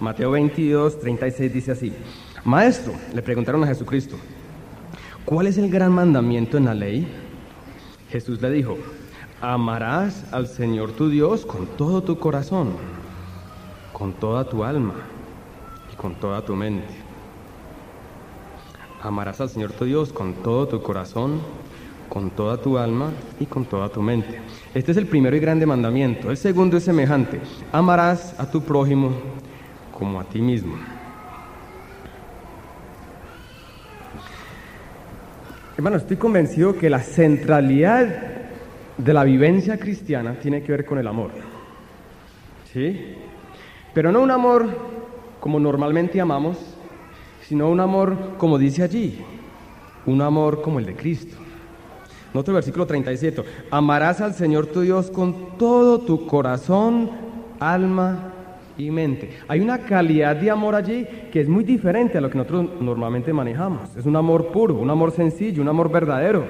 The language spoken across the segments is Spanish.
Mateo 22, 36 dice así: Maestro, le preguntaron a Jesucristo, ¿cuál es el gran mandamiento en la ley? Jesús le dijo: amarás al Señor tu Dios con todo tu corazón, con toda tu alma y con toda tu mente. Amarás al Señor tu Dios con todo tu corazón, con toda tu alma y con toda tu mente. Este es el primero y grande mandamiento. El segundo es semejante: amarás a tu prójimo como a ti mismo. Hermano, estoy convencido que la centralidad de la vivencia cristiana tiene que ver con el amor. ¿Sí? Pero no un amor como normalmente amamos, sino un amor como dice allí, un amor como el de Cristo. Nota el versículo 37, amarás al Señor tu Dios con todo tu corazón, alma y mente. Hay una calidad de amor allí que es muy diferente a lo que nosotros normalmente manejamos. Es un amor puro, un amor sencillo, un amor verdadero.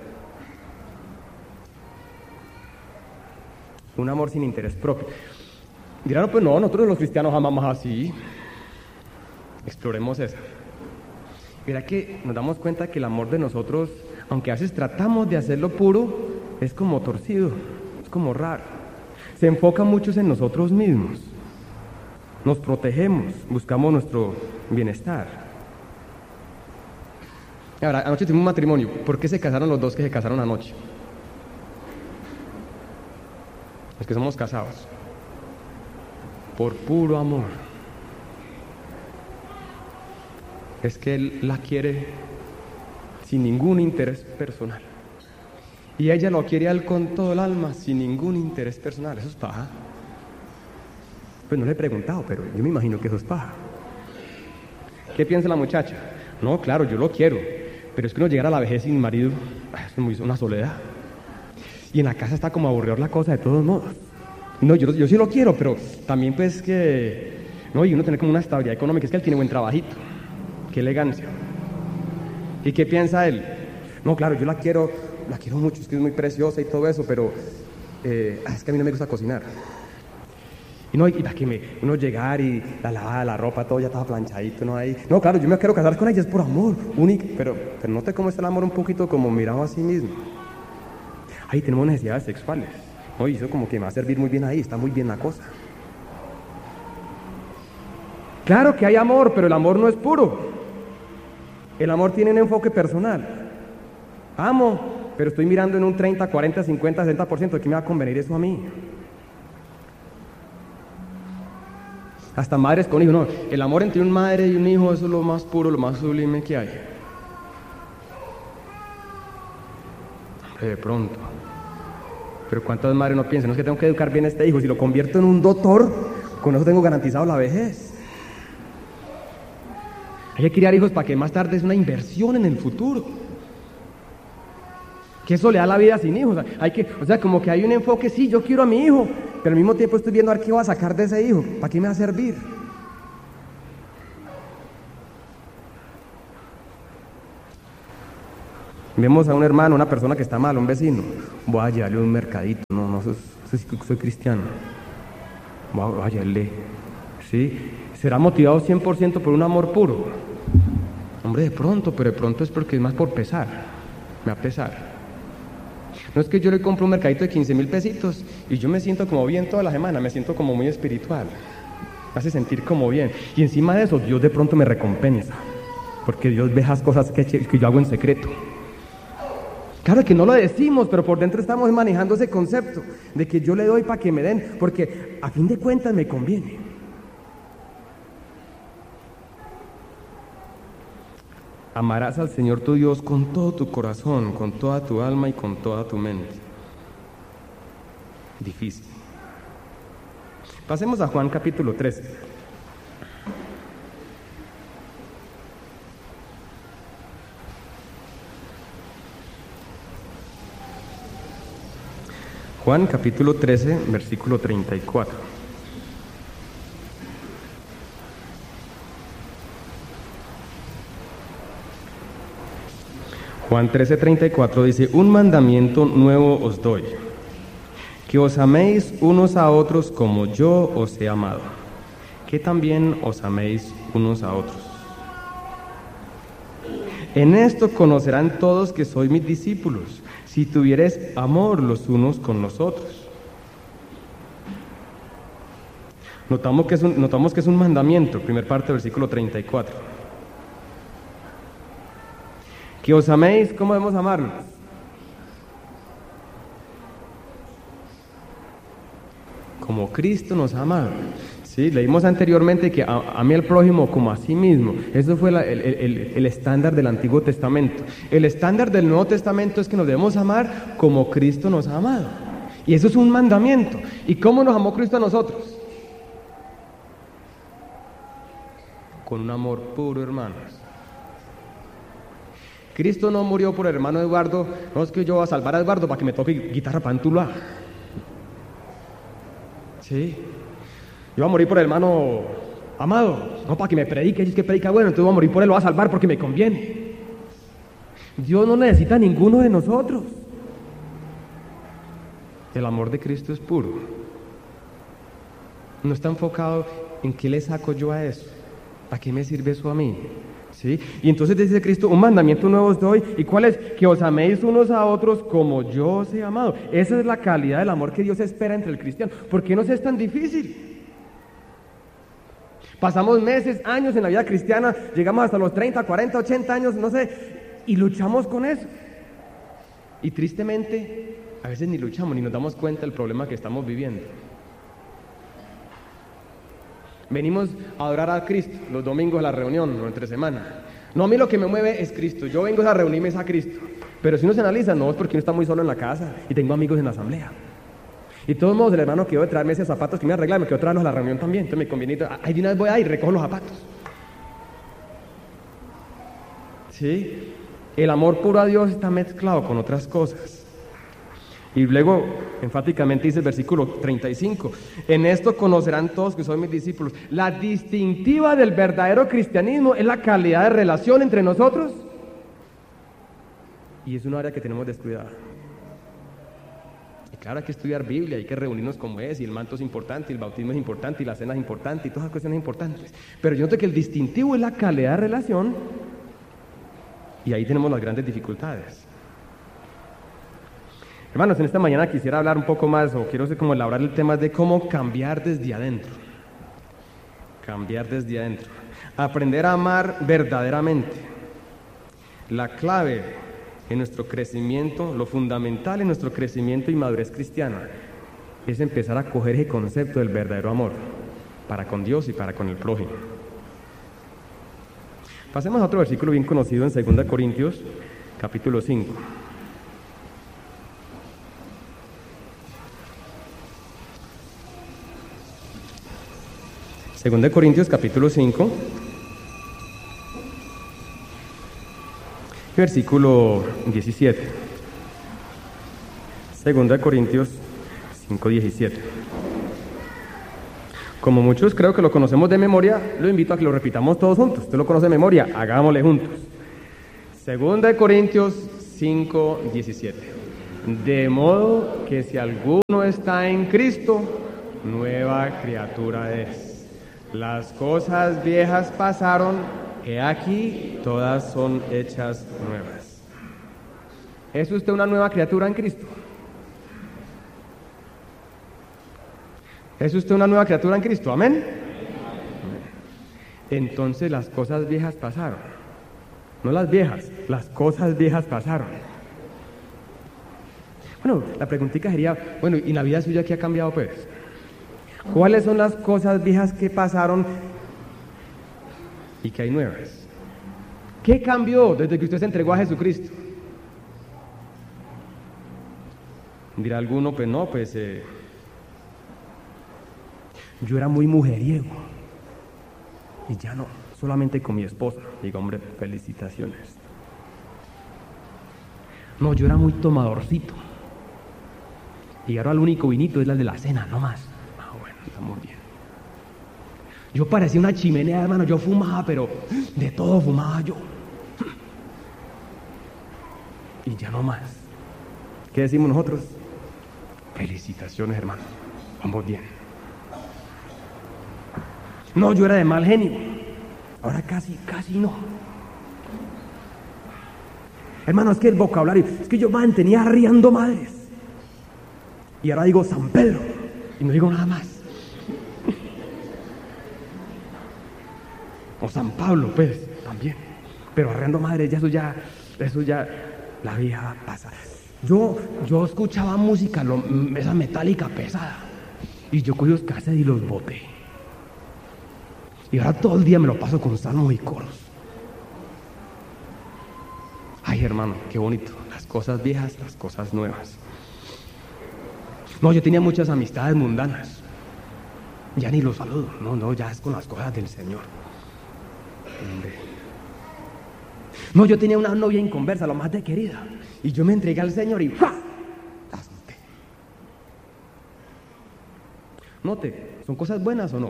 Un amor sin interés propio. Dirán, pues no, nosotros los cristianos amamos así. Exploremos eso. Mira que nos damos cuenta que el amor de nosotros, aunque a veces tratamos de hacerlo puro, es como torcido, es como raro. Se enfoca mucho en nosotros mismos. Nos protegemos, buscamos nuestro bienestar. Ahora, anoche tuvimos un matrimonio. ¿Por qué se casaron los dos que se casaron anoche? Los que somos casados. Por puro amor. Es que él la quiere sin ningún interés personal. Y ella lo quiere a él con todo el alma, sin ningún interés personal. Eso es paja. Pues no le he preguntado, pero yo me imagino que eso es paja. ¿Qué piensa la muchacha? No, claro, yo lo quiero, pero es que uno llegar a la vejez sin marido, es una soledad. Y en la casa está como aburrida la cosa de todos modos. No, yo sí lo quiero, pero también pues que... No, y uno tiene como una estabilidad económica, es que él tiene buen trabajito. Qué elegancia. ¿Y qué piensa él? No, claro, yo la quiero mucho, es que es muy preciosa y todo eso, pero es que a mí no me gusta cocinar. Y no, y para que uno llegar y la lavada, la ropa, todo ya estaba planchadito, ¿no? Ahí. No, claro, yo me quiero casar con ella, es por amor, único, pero note cómo está el amor un poquito como mirado a sí mismo. Ahí tenemos necesidades sexuales, ¿no? Y eso como que me va a servir muy bien ahí, está muy bien la cosa. Claro que hay amor, pero el amor no es puro. El amor tiene un enfoque personal. Amo, pero estoy mirando en un 30, 40, 50, 60%, ¿de qué me va a convenir eso a mí? Hasta madres con hijos, no, el amor entre una madre y un hijo, eso es lo más puro, lo más sublime que hay. De pronto. Pero ¿cuántas madres no piensan? No es que tengo que educar bien a este hijo, si lo convierto en un doctor, con eso tengo garantizado la vejez. Hay que criar hijos para que más tarde es una inversión en el futuro. Que eso le da la vida sin hijos. O sea, como que hay un enfoque, sí, yo quiero a mi hijo, pero al mismo tiempo estoy viendo a ver qué voy a sacar de ese hijo, ¿para qué me va a servir? Vemos a un hermano, una persona que está mal, un vecino, voy a llevarle un mercadito, no, soy cristiano, voy a llevarle, ¿sí? ¿Será motivado 100% por un amor puro? Hombre, pero de pronto es porque es más por pesar, me va a pesar. No es que yo le compro un mercadito de 15,000 pesitos y yo me siento como bien toda la semana, me siento como muy espiritual, me hace sentir como bien. Y encima de eso, Dios de pronto me recompensa, porque Dios ve esas cosas que yo hago en secreto. Claro que no lo decimos, pero por dentro estamos manejando ese concepto de que yo le doy para que me den, porque a fin de cuentas me conviene. Amarás al Señor tu Dios con todo tu corazón, con toda tu alma y con toda tu mente. Difícil. Pasemos a Juan capítulo 13. Juan capítulo 13, versículo 34. Juan 13:34 dice: un mandamiento nuevo os doy, que os améis unos a otros como yo os he amado, que también os améis unos a otros. En esto conocerán todos que sois mis discípulos, si tuviereis amor los unos con los otros. Notamos que es un mandamiento, primer parte del versículo 34. Que os améis, ¿cómo debemos amarlos? Como Cristo nos ha amado. Sí, leímos anteriormente que ame al prójimo como a sí mismo. Eso fue el estándar del Antiguo Testamento. El estándar del Nuevo Testamento es que nos debemos amar como Cristo nos ha amado. Y eso es un mandamiento. ¿Y cómo nos amó Cristo a nosotros? Con un amor puro, hermanos. Cristo no murió por el hermano Eduardo. No es que yo voy a salvar a Eduardo para que me toque guitarra pantula. Sí. Yo voy a morir por el hermano Amado, no para que me predique, es que predica bueno, entonces voy a morir por él, lo voy a salvar porque me conviene. Dios no necesita a ninguno de nosotros. El amor de Cristo es puro. No está enfocado en qué le saco yo a eso, a qué me sirve eso a mí. ¿Sí? Y entonces dice Cristo, un mandamiento nuevo os doy, ¿y cuál es? Que os améis unos a otros como yo os he amado. Esa es la calidad del amor que Dios espera entre el cristiano. ¿Por qué nos es tan difícil? Pasamos meses, años en la vida cristiana, llegamos hasta los 30, 40, 80 años, no sé, y luchamos con eso. Y tristemente, a veces ni luchamos, ni nos damos cuenta del problema que estamos viviendo. Venimos a adorar a Cristo los domingos a la reunión o entre semana. No, a mí lo que me mueve es Cristo. Yo vengo a reunirme a Cristo. Pero si uno se analiza, no es porque uno está muy solo en la casa y tengo amigos en la asamblea. Y de todos modos, el hermano quedó de traerme esos zapatos que me arregla, me quedó traerlos a la reunión también. Entonces me conviene, ahí de una vez voy a ir y recojo los zapatos. ¿Sí? El amor puro a Dios está mezclado con otras cosas. Y luego, enfáticamente dice el versículo 35, en esto conocerán todos que son mis discípulos. La distintiva del verdadero cristianismo es la calidad de relación entre nosotros. Y es un área que tenemos descuidada. Y claro, hay que estudiar Biblia, hay que reunirnos como es, y el manto es importante, y el bautismo es importante, y la cena es importante, y todas las cuestiones importantes. Pero yo noto que el distintivo es la calidad de relación, y ahí tenemos las grandes dificultades. Hermanos, en esta mañana quisiera hablar un poco más, o quiero como elaborar el tema de cómo cambiar desde adentro. Cambiar desde adentro. Aprender a amar verdaderamente. La clave en nuestro crecimiento, lo fundamental en nuestro crecimiento y madurez cristiana, es empezar a coger ese concepto del verdadero amor, para con Dios y para con el prójimo. Pasemos a otro versículo bien conocido en 2 Corintios, capítulo 5. Segunda de Corintios capítulo 5, versículo 17. Segunda de Corintios 5, 17. Como muchos creo que lo conocemos de memoria, lo invito a que lo repitamos todos juntos. Usted lo conoce de memoria, hagámosle juntos. Segunda de Corintios 5, 17. De modo que si alguno está en Cristo, nueva criatura es. Las cosas viejas pasaron, he aquí, todas son hechas nuevas. ¿Es usted una nueva criatura en Cristo? ¿Es usted una nueva criatura en Cristo? ¿Amén? Entonces las cosas viejas pasaron. No las viejas, las cosas viejas pasaron. Bueno, la preguntita sería, bueno, ¿y la vida suya qué ha cambiado pues? ¿Cuáles son las cosas viejas que pasaron y que hay nuevas? ¿Qué cambió desde que usted se entregó a Jesucristo? Dirá alguno, pues no, pues yo era muy mujeriego y ya no, solamente con mi esposa. Digo, hombre, felicitaciones. No, yo era muy tomadorcito y ahora el único vinito es el de la cena, no más. Estamos bien. Yo parecía una chimenea, hermano, yo fumaba, pero de todo fumaba yo. Y ya no más. ¿Qué decimos nosotros? Felicitaciones, hermano, vamos bien. No, yo era de mal genio. Ahora casi no. Hermano, es que el vocabulario, es que yo mantenía arriando madres. Y ahora digo San Pedro. Y no digo nada más. O San Pablo, pues, también. Pero arriando madres, eso ya, la vida pasa. Yo escuchaba música, esa metálica pesada. Y yo cogí los cassettes y los boté. Y ahora todo el día me lo paso con salmos y coros. Ay, hermano, qué bonito. Las cosas viejas, las cosas nuevas. No, yo tenía muchas amistades mundanas. Ya ni los saludo. No, ya es con las cosas del Señor. No, yo tenía una novia inconversa, lo más de querida. Y yo me entregué al Señor y ¡ja! La solté. Note, ¿son cosas buenas o no?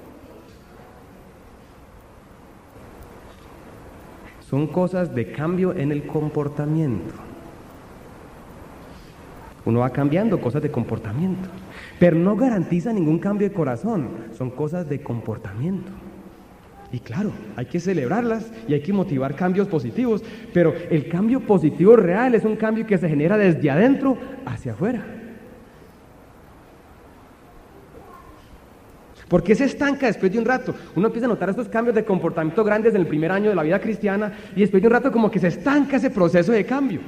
Son cosas de cambio en el comportamiento. Uno va cambiando cosas de comportamiento, pero no garantiza ningún cambio de corazón. Son cosas de comportamiento. Y claro, hay que celebrarlas y hay que motivar cambios positivos, pero el cambio positivo real es un cambio que se genera desde adentro hacia afuera. ¿Por qué se estanca después de un rato? Uno empieza a notar estos cambios de comportamiento grandes en el primer año de la vida cristiana y después de un rato como que se estanca ese proceso de cambio.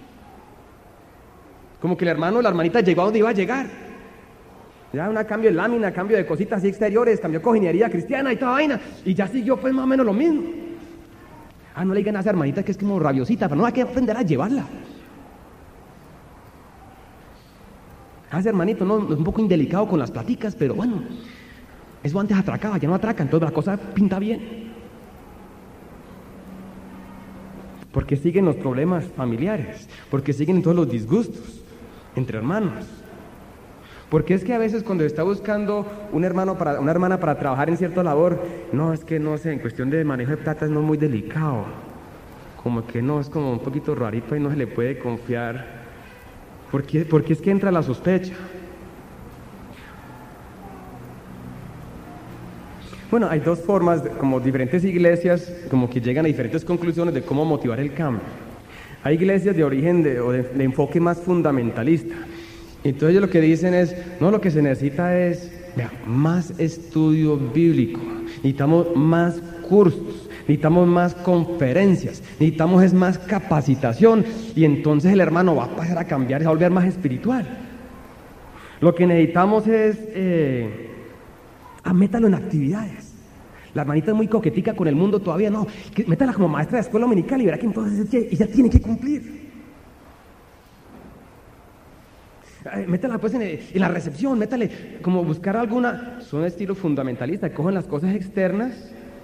Como que el hermano o la hermanita llegó a donde iba a llegar. Ya un cambio de lámina, cambio de cositas así exteriores, cambió de cojinería cristiana y toda vaina. Y ya siguió pues más o menos lo mismo. No le digan a esa hermanita que es como rabiosita, pero no hay que aprender a llevarla. A ese hermanito no, es un poco indelicado con las platicas, pero bueno, eso antes atracaba, ya no atraca, entonces la cosa pinta bien. Porque siguen los problemas familiares, porque siguen todos los disgustos entre hermanos. Porque es que a veces cuando está buscando una hermana para trabajar en cierta labor, no, es que no sé, en cuestión de manejo de plata es no muy delicado. Como que no, es como un poquito rarito y no se le puede confiar. Porque es que entra la sospecha. Bueno, hay dos formas, como diferentes iglesias, como que llegan a diferentes conclusiones de cómo motivar el cambio. Hay iglesias de origen de enfoque más fundamentalista. Entonces ellos lo que dicen es, no, lo que se necesita es más estudio bíblico, necesitamos más cursos, necesitamos más conferencias, necesitamos es más capacitación y entonces el hermano va a pasar a cambiar y a volver más espiritual. Lo que necesitamos es, métalo en actividades. La hermanita es muy coquetica con el mundo todavía, no, métala como maestra de escuela dominical y verá que entonces ella tiene que cumplir. Métala pues en la recepción, métale como buscar alguna. Son estilos fundamentalistas, cogen las cosas externas,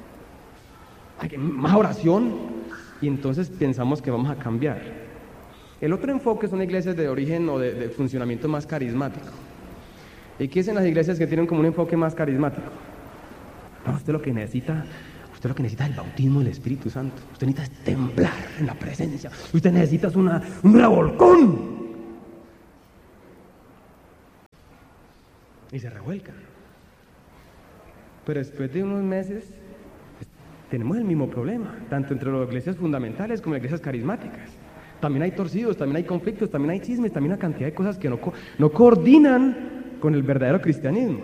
más oración y entonces pensamos que vamos a cambiar. El otro enfoque son iglesias de origen o de funcionamiento más carismático. ¿Y qué dicen las iglesias que tienen como un enfoque más carismático? No, usted lo que necesita es el bautismo del Espíritu Santo. Usted necesita temblar en la presencia. Usted necesita un revolcón. Y se revuelcan. Pero después de unos meses tenemos el mismo problema, tanto entre las iglesias fundamentales como las iglesias carismáticas. También hay torcidos, también hay conflictos, también hay chismes, también una cantidad de cosas que no coordinan con el verdadero cristianismo.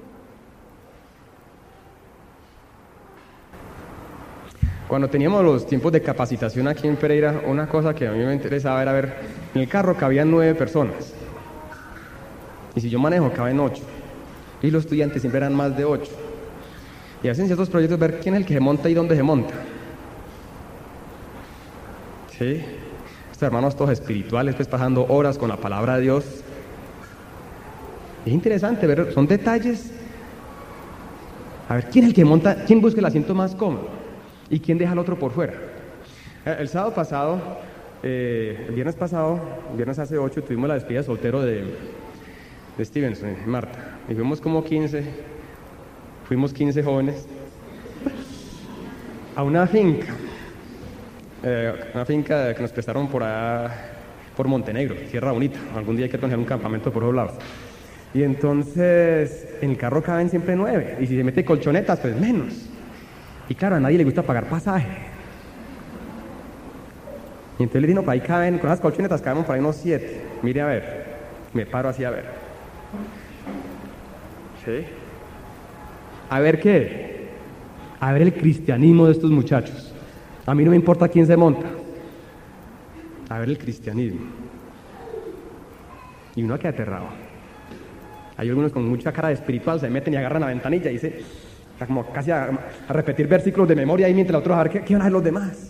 Cuando teníamos los tiempos de capacitación aquí en Pereira, una cosa que a mí me interesaba era ver, en el carro cabían 9 personas. Y si yo manejo, caben 8. Y los estudiantes siempre eran más de 8. Y hacen ciertos proyectos ver quién es el que se monta y dónde se monta. ¿Sí? Estos hermanos todos espirituales, pues pasando horas con la palabra de Dios. Es interesante ver, son detalles. A ver, ¿quién es el que monta? ¿Quién busca el asiento más cómodo? ¿Y quién deja al otro por fuera? El sábado pasado, el viernes hace 8, tuvimos la despedida de soltero de Stevenson, Marta, y fuimos 15 jóvenes a una finca que nos prestaron por allá, por Montenegro, Tierra Bonita. Algún día hay que tener un campamento por esos lados. Y entonces en el carro caben siempre 9. Y si se mete colchonetas, pues menos. Y claro, a nadie le gusta pagar pasaje. Y entonces le dije, no, por ahí caben, con las colchonetas caben por ahí unos 7. Mire a ver. Me paro así a ver. ¿Sí? A ver qué. A ver el cristianismo de estos muchachos. A mí no me importa quién se monta. A ver el cristianismo. Y uno queda aterrado. Hay algunos con mucha cara de espiritual, se meten y agarran la ventanilla y dice, como casi a repetir versículos de memoria ahí mientras otros a ver qué van a hacer los demás.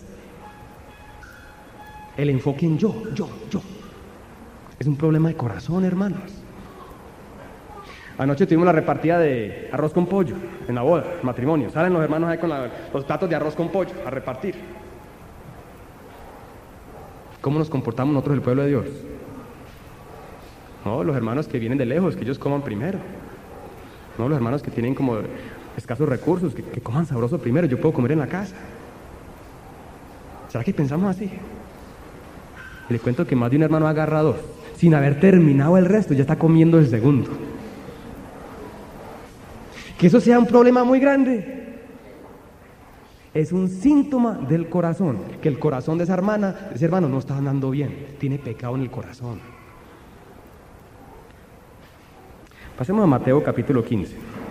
El enfoque en yo. Es un problema de corazón, hermanos. Anoche tuvimos la repartida de arroz con pollo en la boda, el matrimonio. Salen los hermanos ahí con los platos de arroz con pollo a repartir. ¿Cómo nos comportamos nosotros, el pueblo de Dios? No, los hermanos que vienen de lejos, que ellos coman primero. No, los hermanos que tienen como escasos recursos, que coman sabroso primero. Yo puedo comer en la casa. ¿Será que pensamos así? Y le cuento que más de un hermano agarra 2. Sin haber terminado el resto, ya está comiendo el segundo. Que eso sea un problema muy grande. Es un síntoma del corazón. Que el corazón de esa hermana, de ese hermano, no está andando bien. Tiene pecado en el corazón. Pasemos a Mateo capítulo 15.